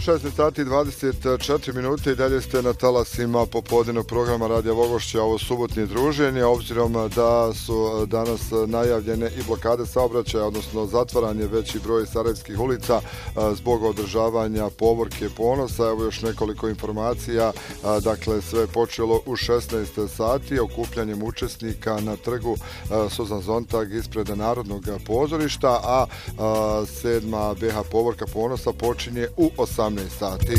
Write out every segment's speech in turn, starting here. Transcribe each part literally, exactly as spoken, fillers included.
šesnaest sati i dvadeset četiri minute i dalje ste na talasima popodnevnog programa Radija Vogošća, ovo subotnje druženje, obzirom da su danas najavljene i blokade saobraćaja, odnosno zatvaranje veći broj sarajevskih ulica zbog održavanja povorke ponosa. Evo još nekoliko informacija. Dakle, sve je počelo u šesnaest sati okupljanjem učesnika na trgu Suzan Zontag ispred Narodnog pozorišta, a sedma B H povorka ponosa počinje u osamnaest sati.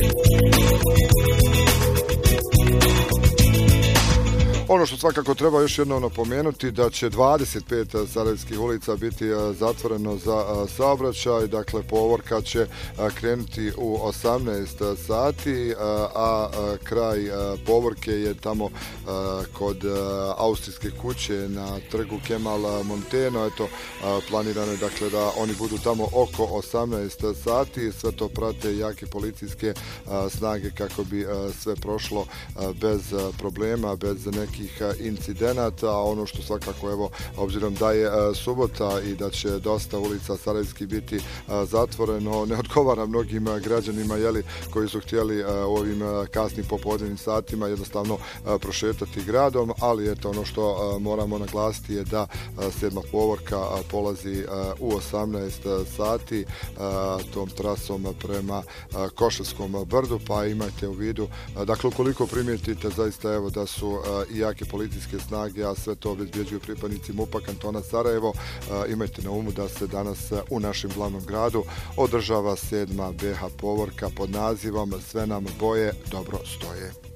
Ono što svakako treba još jednom napomenuti da će dvadeset pet sarajevskih ulica biti zatvoreno za saobraćaj, dakle povorka će krenuti u osamnaest sati, a kraj povorke je tamo kod austrijske kuće na trgu Kemal Monteno. Eto, planirano je dakle da oni budu tamo oko osamnaest sati, sve to prate jake policijske snage kako bi sve prošlo bez problema, bez nekih incidenata. A ono što svakako, evo, obzirom da je subota i da će dosta ulica sarajevski biti zatvoreno, ne odgovara mnogim građanima, jeli, koji su htjeli u ovim kasnim popodnevnim satima jednostavno prošetati gradom, ali eto, ono što moramo naglasiti je da sedma povorka polazi u osamnaest sati tom trasom prema Košarskom brdu, pa imajte u vidu, dakle, ukoliko primijetite zaista, evo, da su i jake policijske snage, a sve to obezbjeđuju pripadnici MUP-a kantona Sarajevo, imajte na umu da se danas u našem glavnom gradu održava sedma B H povorka pod nazivom Sve nam boje dobro stoje.